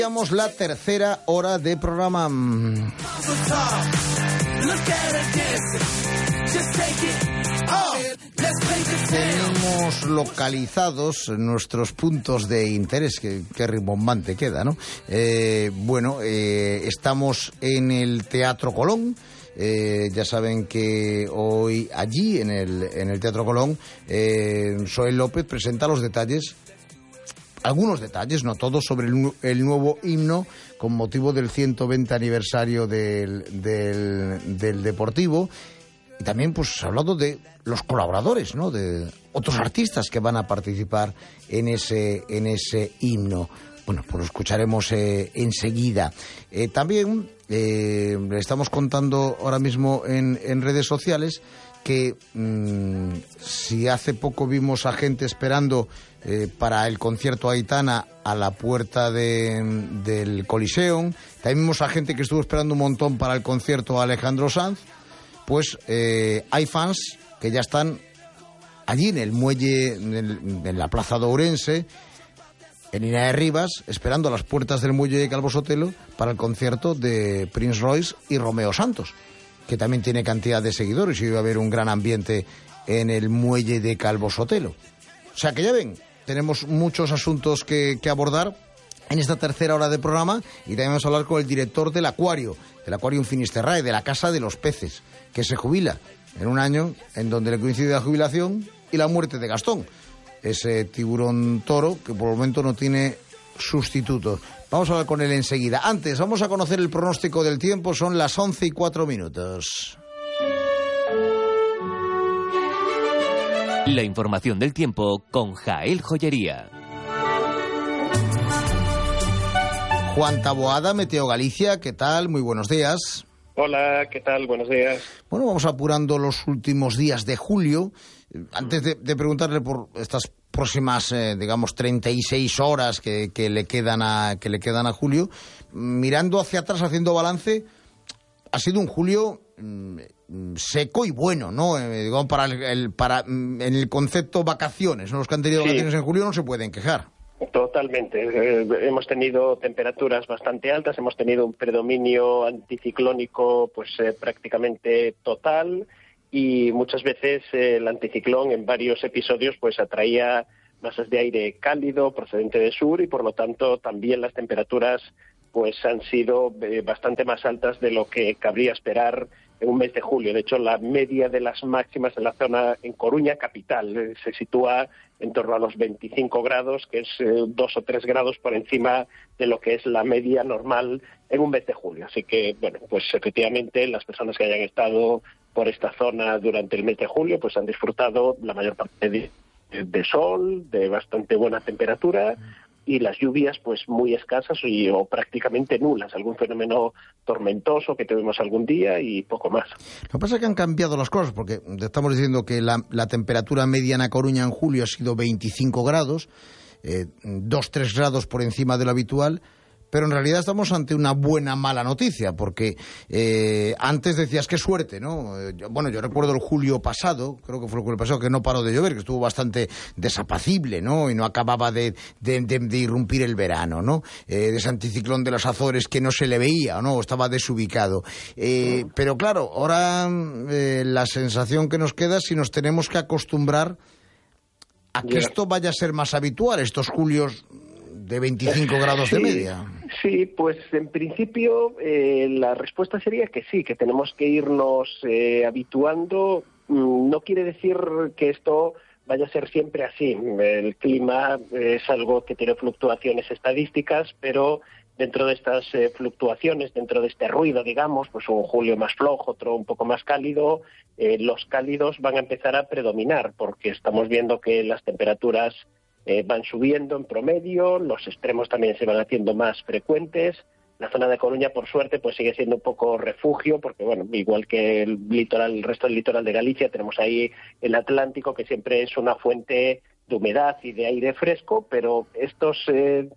Iniciamos la tercera hora de programa. Tenemos localizados nuestros puntos de interés, que rimbombante queda, ¿no? Estamos en el Teatro Colón. Ya saben que hoy allí, en el Teatro Colón, Zoe López presenta los detalles, algunos detalles, no todos, sobre el nuevo himno con motivo del 120 aniversario del Deportivo. Y también, pues, hablando de los colaboradores, ¿no?, de otros artistas que van a participar en ese himno. Bueno, pues lo escucharemos enseguida. También le estamos contando ahora mismo en redes sociales que si hace poco vimos a gente esperando para el concierto Aitana a la puerta del Coliseum, también vimos a gente que estuvo esperando un montón para el concierto a Alejandro Sanz. Pues hay fans que ya están allí en el muelle, en la plaza de Ourense, en Línea de Rivas, esperando a las puertas del muelle de Calvo Sotelo para el concierto de Prince Royce y Romeo Santos, que también tiene cantidad de seguidores y va a haber un gran ambiente en el muelle de Calvo Sotelo. O sea que ya ven, tenemos muchos asuntos que abordar en esta tercera hora de programa, y también vamos a hablar con el director del Aquarium Finisterrae, de la Casa de los Peces, que se jubila en un año en donde le coincide la jubilación y la muerte de Gastón, ese tiburón toro que por el momento no tiene sustituto. Vamos a hablar con él enseguida. Antes, vamos a conocer el pronóstico del tiempo. Son las 11:04. La información del tiempo con Jael Joyería. Juan Taboada, Meteo Galicia, ¿qué tal? Muy buenos días. Hola, ¿qué tal? Buenos días. Bueno, vamos apurando los últimos días de julio. Antes de preguntarle por estas próximas, 36 horas que le quedan a julio, mirando hacia atrás, haciendo balance, ha sido un julio seco y bueno, ¿no? En el concepto vacaciones, ¿no? Los que han tenido vacaciones en julio no se pueden quejar. Totalmente. Hemos tenido temperaturas bastante altas, hemos tenido un predominio anticiclónico pues prácticamente total, y muchas veces el anticiclón en varios episodios pues atraía masas de aire cálido procedente del sur, y por lo tanto también las temperaturas pues han sido bastante más altas de lo que cabría esperar en un mes de julio. De hecho, la media de las máximas en la zona, en Coruña capital, se sitúa en torno a los 25 grados, que es 2 o 3 grados por encima de lo que es la media normal en un mes de julio. Así que, bueno, pues efectivamente las personas que hayan estado por esta zona durante el mes de julio pues han disfrutado la mayor parte de sol, de bastante buena temperatura, y las lluvias pues muy escasas o prácticamente nulas, algún fenómeno tormentoso que tuvimos algún día y poco más. Lo que pasa es que han cambiado las cosas, porque estamos diciendo que la temperatura media en A Coruña en julio ha sido 25 grados, 2-3 grados por encima de lo habitual, pero en realidad estamos ante una buena mala noticia, porque antes decías qué suerte, ¿no? Yo recuerdo el julio pasado, creo que fue el julio pasado, que no paró de llover, que estuvo bastante desapacible, ¿no? Y no acababa de irrumpir el verano, ¿no? De ese anticiclón de los Azores que no se le veía, ¿no? Estaba desubicado. Pero claro, ahora la sensación que nos queda es si nos tenemos que acostumbrar a que esto vaya a ser más habitual, estos julios de 25 grados de media. Sí, pues en principio la respuesta sería que sí, que tenemos que irnos habituando. No quiere decir que esto vaya a ser siempre así. El clima es algo que tiene fluctuaciones estadísticas, pero dentro de estas fluctuaciones, dentro de este ruido, digamos, pues un julio más flojo, otro un poco más cálido, los cálidos van a empezar a predominar, porque estamos viendo que las temperaturas van subiendo en promedio, los extremos también se van haciendo más frecuentes. La zona de Coruña, por suerte, pues sigue siendo un poco refugio, porque, bueno, igual que el resto del litoral de Galicia, tenemos ahí el Atlántico, que siempre es una fuente de humedad y de aire fresco, pero estas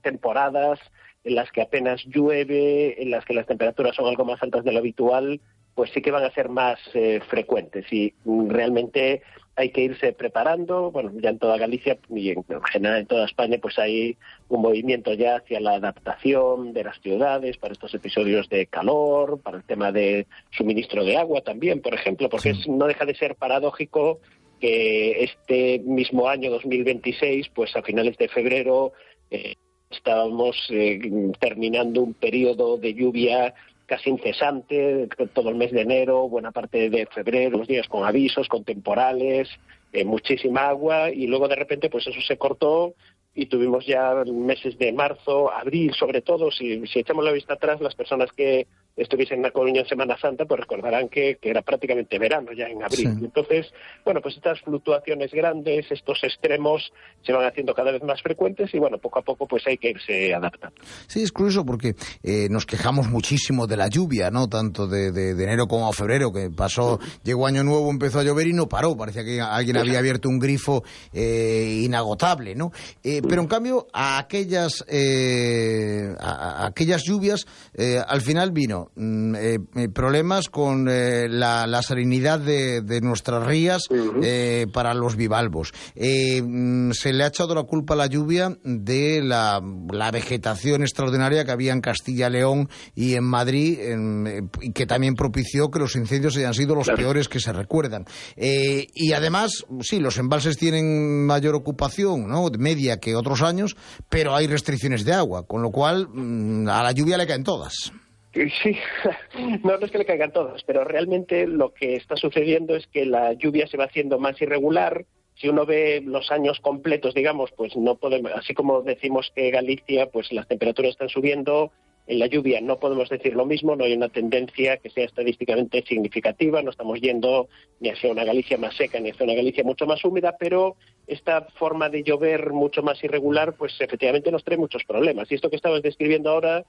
temporadas en las que apenas llueve, en las que las temperaturas son algo más altas de lo habitual, pues sí que van a ser más frecuentes y realmente hay que irse preparando. Bueno, ya en toda Galicia y en general en toda España pues hay un movimiento ya hacia la adaptación de las ciudades para estos episodios de calor, para el tema de suministro de agua también, por ejemplo, porque no deja de ser paradójico que este mismo año 2026, pues a finales de febrero estábamos terminando un periodo de lluvia casi incesante, todo el mes de enero, buena parte de febrero, los días con avisos, con temporales, muchísima agua, y luego de repente pues eso se cortó y tuvimos ya meses de marzo, abril sobre todo. Si echamos la vista atrás, las personas que estuviesen en La Coruña en Semana Santa pues recordarán que era prácticamente verano ya en abril. Sí. Entonces, bueno, pues estas fluctuaciones grandes, estos extremos se van haciendo cada vez más frecuentes y bueno, poco a poco pues hay que irse adaptando. Sí, es curioso porque nos quejamos muchísimo de la lluvia, ¿no? Tanto de enero como a febrero, que pasó, llegó Año Nuevo, empezó a llover y no paró, parecía que alguien había abierto un grifo inagotable, ¿no? Pero en cambio a aquellas lluvias al final vino problemas con la salinidad de nuestras rías para los bivalvos. Se le ha echado la culpa a la lluvia de la vegetación extraordinaria que había en Castilla y León y en Madrid, y que también propició que los incendios hayan sido los peores que se recuerdan. Y además, sí, los embalses tienen mayor ocupación, ¿no?, media que otros años, pero hay restricciones de agua, con lo cual a la lluvia le caen todas. Sí, no es que le caigan todas, pero realmente lo que está sucediendo es que la lluvia se va haciendo más irregular. Si uno ve los años completos, digamos, pues no podemos, así como decimos que Galicia, pues las temperaturas están subiendo, en la lluvia no podemos decir lo mismo, no hay una tendencia que sea estadísticamente significativa, no estamos yendo ni hacia una Galicia más seca ni hacia una Galicia mucho más húmeda, pero esta forma de llover mucho más irregular, pues efectivamente nos trae muchos problemas. Y esto que estabas describiendo ahora,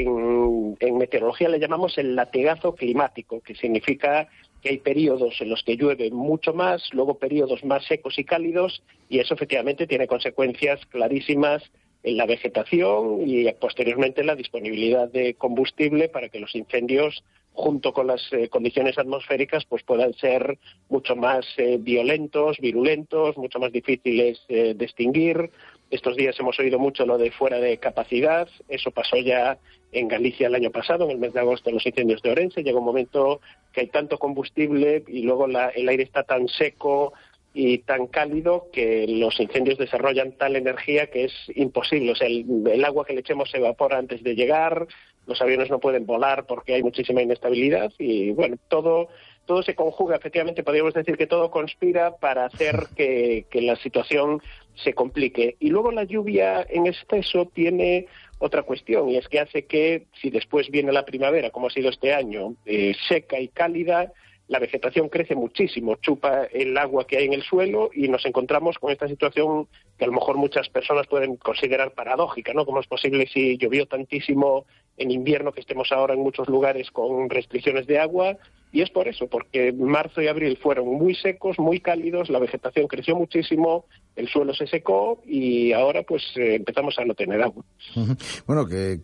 en meteorología le llamamos el latigazo climático, que significa que hay periodos en los que llueve mucho más, luego periodos más secos y cálidos, y eso efectivamente tiene consecuencias clarísimas en la vegetación y posteriormente en la disponibilidad de combustible para que los incendios, junto con las condiciones atmosféricas, pues puedan ser mucho más violentos, virulentos, mucho más difíciles de extinguir. Estos días hemos oído mucho lo de fuera de capacidad, eso pasó ya en Galicia el año pasado, en el mes de agosto, en los incendios de Orense. Llega un momento que hay tanto combustible y luego el aire está tan seco y tan cálido que los incendios desarrollan tal energía que es imposible. O sea, el agua que le echemos se evapora antes de llegar, los aviones no pueden volar porque hay muchísima inestabilidad y, bueno, todo se conjuga. Efectivamente, podríamos decir que todo conspira para hacer que la situación se complique. Y luego la lluvia en exceso tiene otra cuestión, y es que hace que, si después viene la primavera, como ha sido este año, seca y cálida, la vegetación crece muchísimo, chupa el agua que hay en el suelo y nos encontramos con esta situación que a lo mejor muchas personas pueden considerar paradójica, ¿no? ¿Cómo es posible, si llovió tantísimo en invierno, que estemos ahora en muchos lugares con restricciones de agua? Y es por eso, porque marzo y abril fueron muy secos, muy cálidos, la vegetación creció muchísimo, el suelo se secó y ahora pues empezamos a no tener agua. Bueno,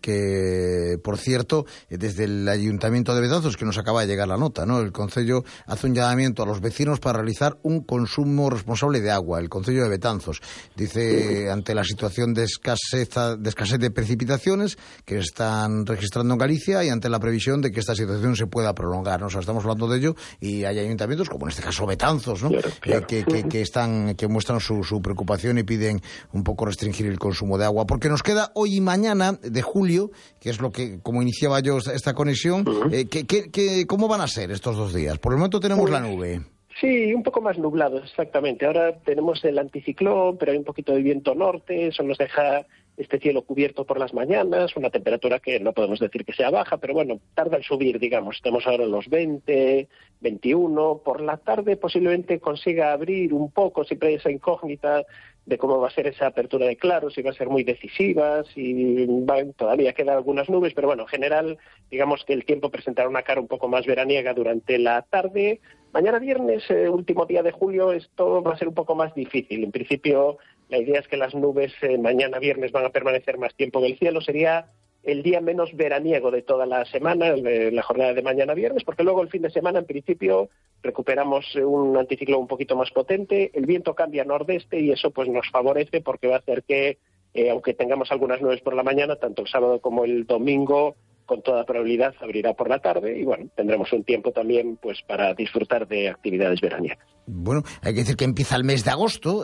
que por cierto, desde el Ayuntamiento de Betanzos, que nos acaba de llegar la nota, ¿no? El Concello hace un llamamiento a los vecinos para realizar un consumo responsable de agua, el Concello de Betanzos. Dice, ante la situación de escasez de precipitaciones que están registrando en Galicia y ante la previsión de que esta situación se pueda prolongar, ¿no? O sea, estamos hablando de ello y hay ayuntamientos, como en este caso Betanzos, ¿no? Claro. Que muestran su preocupación y piden un poco restringir el consumo de agua, porque nos queda hoy y mañana de julio, que es lo que, como iniciaba yo esta conexión, ¿cómo van a ser estos 2 días? Por el momento tenemos la nube. Sí, un poco más nublados, exactamente. Ahora tenemos el anticiclón, pero hay un poquito de viento norte, eso nos deja este cielo cubierto por las mañanas, una temperatura que no podemos decir que sea baja, pero bueno, tarda en subir, digamos. Estamos ahora en los 20, 21. Por la tarde posiblemente consiga abrir un poco, siempre hay esa incógnita de cómo va a ser esa apertura de claros, si va a ser muy decisiva, si todavía quedan algunas nubes, pero bueno, en general, digamos que el tiempo presentará una cara un poco más veraniega durante la tarde. Mañana viernes, último día de julio, esto va a ser un poco más difícil. En principio, la idea es que las nubes mañana viernes van a permanecer más tiempo en el cielo. Sería el día menos veraniego de toda la semana, la jornada de mañana viernes, porque luego el fin de semana, en principio, recuperamos un anticiclón un poquito más potente, el viento cambia a nordeste y eso pues nos favorece porque va a hacer que, aunque tengamos algunas nubes por la mañana, tanto el sábado como el domingo, con toda probabilidad abrirá por la tarde y bueno, tendremos un tiempo también pues para disfrutar de actividades veraniegas. Bueno, hay que decir que empieza el mes de agosto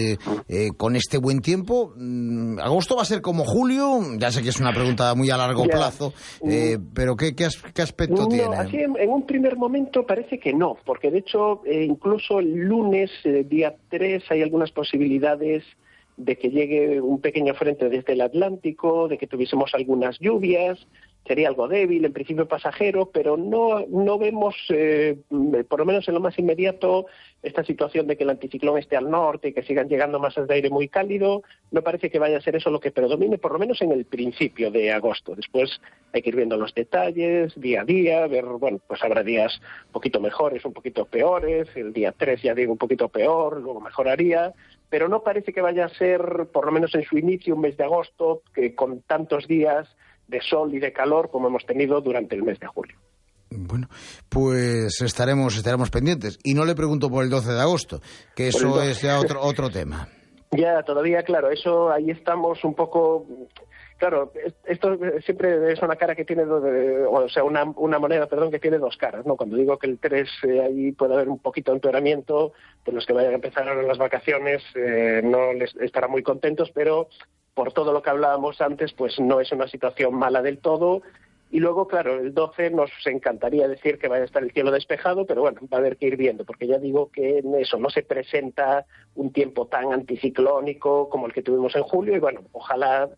con este buen tiempo. ¿Agosto va a ser como julio? Ya sé que es una pregunta muy a largo plazo, pero ¿qué aspecto tiene? Así en un primer momento parece que no, porque de hecho incluso el lunes, día 3, hay algunas posibilidades de que llegue un pequeño frente desde el Atlántico, de que tuviésemos algunas lluvias. Sería algo débil, en principio pasajero, pero no vemos, por lo menos en lo más inmediato, esta situación de que el anticiclón esté al norte y que sigan llegando masas de aire muy cálido. No parece que vaya a ser eso lo que predomine, por lo menos en el principio de agosto. Después hay que ir viendo los detalles, día a día, ver, bueno, pues habrá días un poquito mejores, un poquito peores. El día 3 ya digo un poquito peor, luego mejoraría. Pero no parece que vaya a ser, por lo menos en su inicio, un mes de agosto, que con tantos días de sol y de calor como hemos tenido durante el mes de julio. Bueno, pues estaremos pendientes. Y no le pregunto por el 12 de agosto, que eso es ya otro tema. Ya, todavía, claro, eso ahí estamos un poco... Claro, esto siempre es una cara que tiene, una moneda, que tiene dos caras, ¿no? Cuando digo que el 3 ahí puede haber un poquito de empeoramiento, pues los que vayan a empezar ahora las vacaciones no les estarán muy contentos, pero por todo lo que hablábamos antes, pues no es una situación mala del todo. Y luego, claro, el 12 nos encantaría decir que vaya a estar el cielo despejado, pero bueno, va a haber que ir viendo, porque ya digo que en eso no se presenta un tiempo tan anticiclónico como el que tuvimos en julio, y bueno, ojalá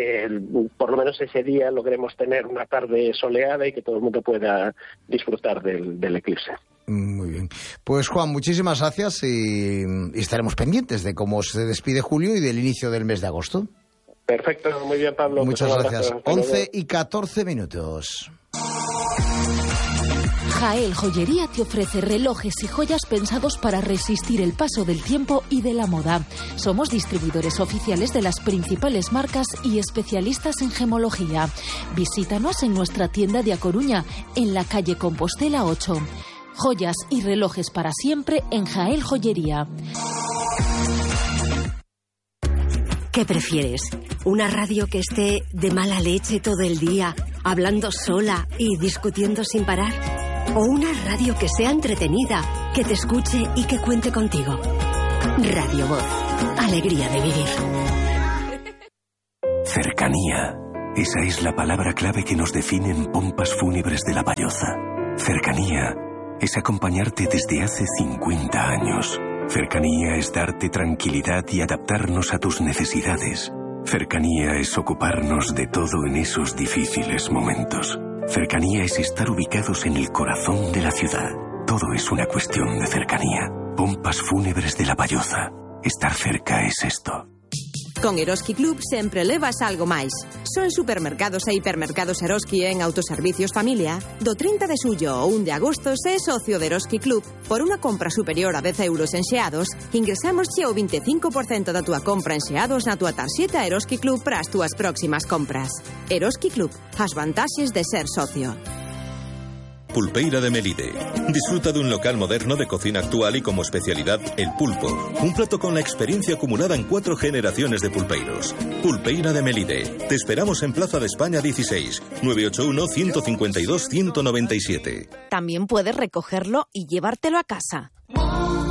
por lo menos ese día logremos tener una tarde soleada y que todo el mundo pueda disfrutar del eclipse. Muy bien. Pues Juan, muchísimas gracias y estaremos pendientes de cómo se despide julio y del inicio del mes de agosto. Perfecto, muy bien, Pablo. Muchas gracias. 11:14. Jael Joyería te ofrece relojes y joyas pensados para resistir el paso del tiempo y de la moda. Somos distribuidores oficiales de las principales marcas y especialistas en gemología. Visítanos en nuestra tienda de A Coruña, en la calle Compostela 8. Joyas y relojes para siempre en Jael Joyería. ¿Qué prefieres? ¿Una radio que esté de mala leche todo el día, hablando sola y discutiendo sin parar? ¿O una radio que sea entretenida, que te escuche y que cuente contigo? Radio Voz. Alegría de vivir. Cercanía. Esa es la palabra clave que nos define en Pompas Fúnebres de La Valloza. Cercanía es acompañarte desde hace 50 años. Cercanía es darte tranquilidad y adaptarnos a tus necesidades. Cercanía es ocuparnos de todo en esos difíciles momentos. Cercanía es estar ubicados en el corazón de la ciudad. Todo es una cuestión de cercanía. Pompas Fúnebres de La Valloza. Estar cerca es esto. Con Eroski Club sempre levas algo máis. Son supermercados e hipermercados Eroski en Autoservicios Familia. Do 30 de xullo ao 1 de agosto, se socio de Eroski Club, por unha compra superior a 10 euros en xeados, ingresámosche o 25% da túa compra en xeados na túa tarxeta Eroski Club para as túas próximas compras. Eroski Club, as vantaxes de ser socio. Pulpeira de Melide. Disfruta de un local moderno de cocina actual y como especialidad el pulpo. Un plato con la experiencia acumulada en 4 generaciones de pulpeiros. Pulpeira de Melide. Te esperamos en Plaza de España 16, 981-152-197. También puedes recogerlo y llevártelo a casa.